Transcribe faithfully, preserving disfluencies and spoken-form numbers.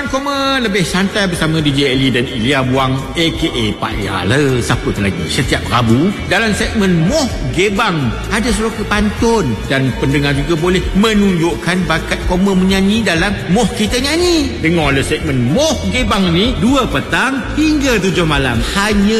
Geban Koma lebih santai bersama D J Eli dan Ilya Buang A K A Pak Yala. Siapa tu lagi? Setiap Rabu dalam segmen Moh Gebang ada suruh pantun dan pendengar juga boleh menunjukkan bakat koma menyanyi dalam Moh Kita Nyanyi. Dengarlah segmen Moh Gebang ni dua petang hingga tujuh malam hanya